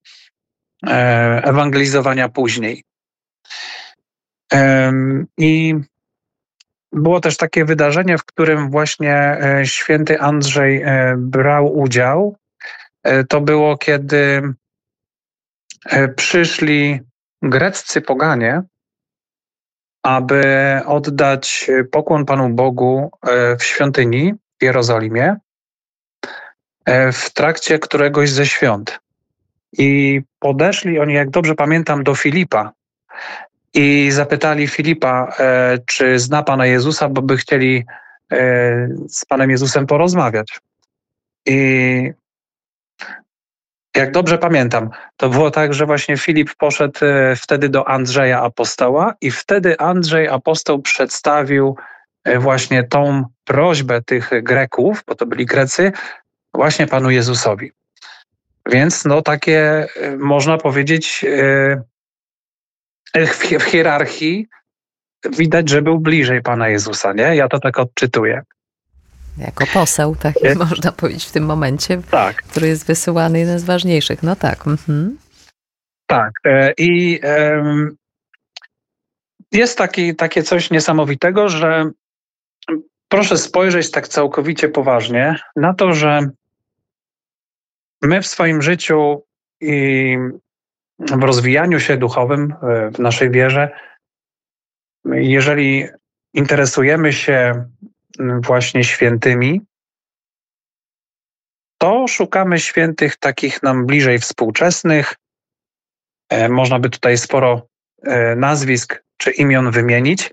ewangelizowania później. I było też takie wydarzenie, w którym właśnie święty Andrzej brał udział. To było, kiedy przyszli greccy poganie, aby oddać pokłon Panu Bogu w świątyni w Jerozolimie w trakcie któregoś ze świąt. I podeszli oni, jak dobrze pamiętam, do Filipa i zapytali Filipa, czy zna Pana Jezusa, bo by chcieli z Panem Jezusem porozmawiać. I jak dobrze pamiętam, to było tak, że właśnie Filip poszedł wtedy do Andrzeja Apostoła i wtedy Andrzej Apostoł przedstawił właśnie tą prośbę tych Greków, bo to byli Grecy, właśnie Panu Jezusowi. Więc no takie, można powiedzieć, w hierarchii widać, że był bliżej Pana Jezusa, nie? Ja to tak odczytuję. Jako poseł, tak można powiedzieć w tym momencie, tak, który jest wysyłany, jeden z ważniejszych. No tak. Mhm. Tak. I jest takie coś niesamowitego, że proszę spojrzeć tak całkowicie poważnie na to, że my w swoim życiu i w rozwijaniu się duchowym, w naszej wierze, jeżeli interesujemy się właśnie świętymi, to szukamy świętych takich nam bliżej współczesnych. Można by tutaj sporo nazwisk czy imion wymienić.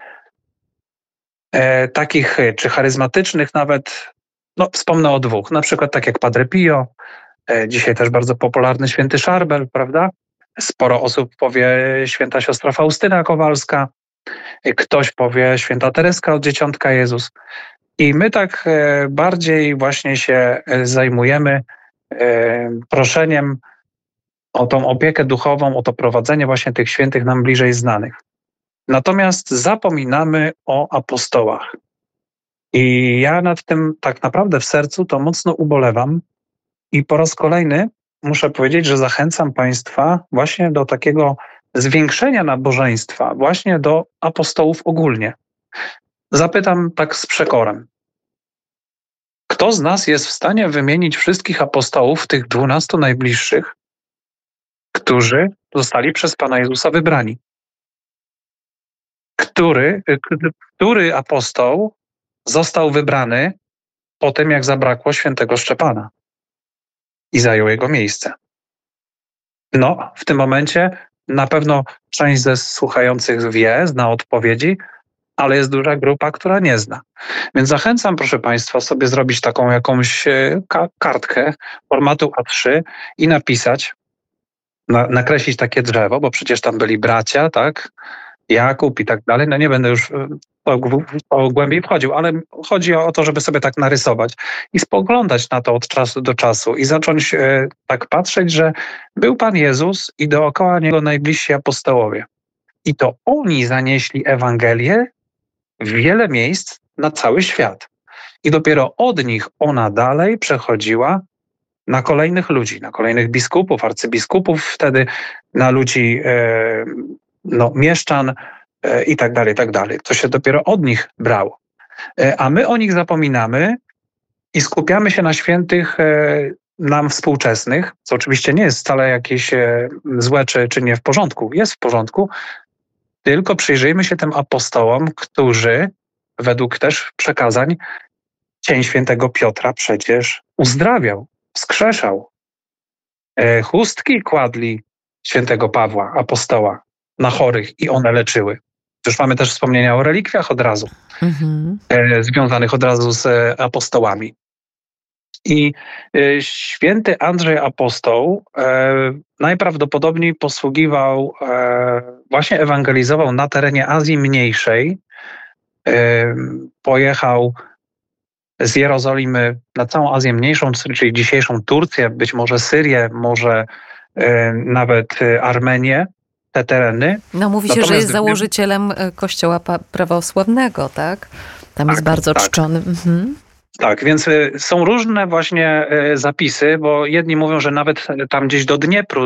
Takich czy charyzmatycznych nawet, no wspomnę o dwóch, na przykład tak jak Padre Pio, dzisiaj też bardzo popularny święty Szarbel, prawda? Sporo osób powie święta siostra Faustyna Kowalska, ktoś powie święta Tereska od Dzieciątka Jezus. I my tak bardziej właśnie się zajmujemy proszeniem o tą opiekę duchową, o to prowadzenie właśnie tych świętych nam bliżej znanych. Natomiast zapominamy o apostołach. I ja nad tym tak naprawdę w sercu to mocno ubolewam. I po raz kolejny muszę powiedzieć, że zachęcam Państwa właśnie do takiego zwiększenia nabożeństwa, właśnie do apostołów ogólnie. Zapytam tak z przekorem. Kto z nas jest w stanie wymienić wszystkich apostołów, tych 12 najbliższych, którzy zostali przez Pana Jezusa wybrani? Który apostoł został wybrany po tym, jak zabrakło świętego Szczepana i zajął jego miejsce? No, w tym momencie na pewno część ze słuchających wie, zna odpowiedzi, ale jest duża grupa, która nie zna. Więc zachęcam, proszę Państwa, sobie zrobić taką jakąś kartkę formatu A3 i napisać, nakreślić takie drzewo, bo przecież tam byli bracia, tak? Jakub i tak dalej. No nie będę już o głębiej wchodził, ale chodzi o to, żeby sobie tak narysować i spoglądać na to od czasu do czasu i zacząć tak patrzeć, że był Pan Jezus i dookoła Niego najbliżsi apostołowie. I to oni zanieśli Ewangelię w wiele miejsc na cały świat. I dopiero od nich ona dalej przechodziła na kolejnych ludzi, na kolejnych biskupów, arcybiskupów wtedy, na ludzi mieszczan i tak dalej, i tak dalej. To się dopiero od nich brało. A my o nich zapominamy i skupiamy się na świętych nam współczesnych, co oczywiście nie jest wcale jakieś złe czy nie w porządku. Jest w porządku, tylko przyjrzyjmy się tym apostołom, którzy według też przekazań cień świętego Piotra przecież uzdrawiał, wskrzeszał. Chustki kładli świętego Pawła, apostoła, na chorych i one leczyły. Już mamy też wspomnienia o relikwiach od razu, związanych od razu z apostołami. I święty Andrzej Apostoł najprawdopodobniej posługiwał, właśnie ewangelizował na terenie Azji Mniejszej. Pojechał z Jerozolimy na całą Azję Mniejszą, czyli dzisiejszą Turcję, być może Syrię, może nawet Armenię, te tereny. No mówi się, że jest założycielem kościoła prawosławnego, tak? Tam jest bardzo czczony. Tak, więc są różne właśnie zapisy, bo jedni mówią, że nawet tam gdzieś do Dniepru